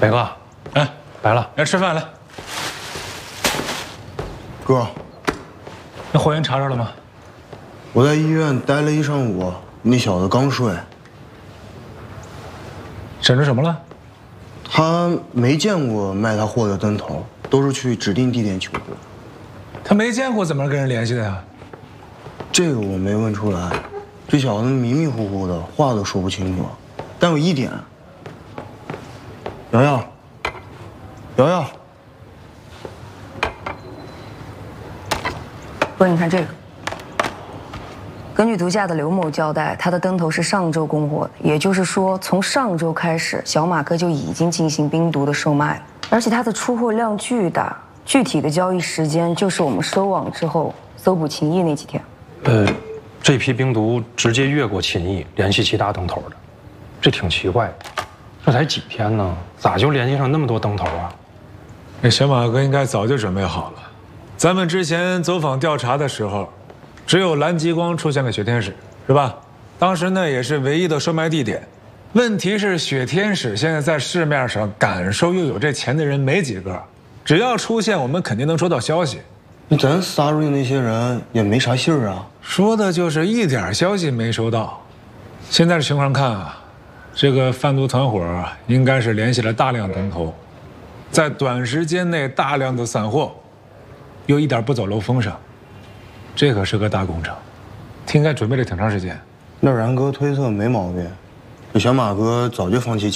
北哥， 哎， 来了， 来吃饭来。 哥， 那货源查着了吗？ 我在医院待了一上午，那小子刚睡。 审着什么了？ 他没见过卖他货的灯头，都是去指定地点求货。 他没见过，怎么跟人联系的呀？ 这个我没问出来，这小子迷迷糊糊的，话都说不清楚。但有一点，瑶瑶，瑶瑶， 哥，你看这个。根据毒驾的刘某交代，他的灯头是上周供货的，也就是说，从上周开始，小马哥就已经进行冰毒的售卖了，而且他的出货量巨大，具体的交易时间就是我们收网之后搜捕秦毅那几天。 这批冰毒直接越过秦毅，联系其他灯头的，这挺奇怪的。这才几天呢，咋就联系上那么多灯头啊？ 那小马哥应该早就准备好了。咱们之前走访调查的时候，只有蓝极光出现了雪天使，是吧？当时呢也是唯一的售卖地点。问题是雪天使现在在市面上敢收又有这钱的人没几个，只要出现，我们肯定能收到消息。 咱仨瑞那些人也没啥信儿啊。 说的就是一点消息没收到。现在的情况看啊，这个贩毒团伙应该是联系了大量灯头，在短时间内大量的散货，又一点不走漏风声，这可是个大工程，应该准备了挺长时间。 那然哥推测没毛病，这小马哥早就放弃